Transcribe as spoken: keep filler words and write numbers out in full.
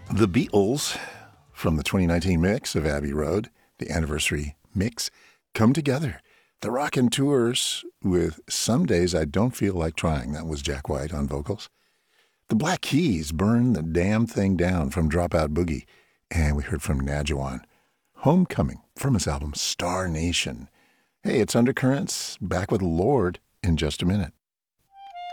The Beatles, from the twenty nineteen mix of Abbey Road, the anniversary mix, come together. The rockin' tours with Some Days I Don't Feel Like Trying. That was Jack White on vocals. The Black Keys, Burn the Damn Thing Down from Dropout Boogie. And we heard from Nadjiwan. Homecoming from his album Star Nation. Hey, it's Undercurrents, back with Lorde in just a minute.